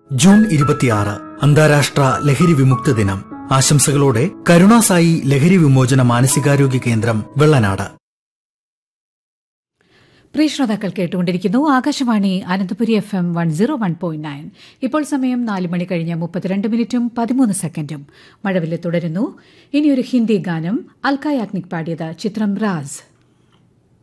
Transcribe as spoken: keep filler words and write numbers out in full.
June ഇരുപത്തിയാറ് അന്താരാഷ്ട്ര ലഹരി വിമുക്ത ദിനം. ആശംസകളോടെ കരുണാസായി ലഹരി വിമോചന മാനസികാരോഗ്യ കേന്ദ്രം വെള്ളനാട്. പ്രിയ ശ്രോതാക്കൾ കേട്ടുകൊണ്ടിരിക്കുന്നു Akashvani Ananthapuri F M one zero one point nine. ഇപ്പോൾ സമയം നാല് മണി കഴിഞ്ഞ് മുപ്പത്തിരണ്ട് മിനിറ്റും പതിമൂന്ന് സെക്കൻഡും. മഴവില്ല് തുടരുന്നു. ഇനിയൊരു ഹിന്ദി ഗാനം. അൽക്ക യാഗ്നിക് പാടിയത്. ചിത്രം രാസ്.